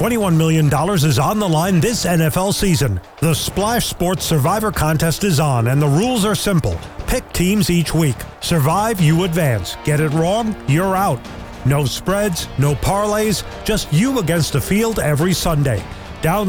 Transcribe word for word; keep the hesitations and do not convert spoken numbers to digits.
twenty-one million dollars is on the line this N F L season. The Splash Sports Survivor Contest is on, and the rules are simple. Pick teams each week. Survive, you advance. Get it wrong, you're out. No spreads, no parlays, just you against the field every Sunday. Down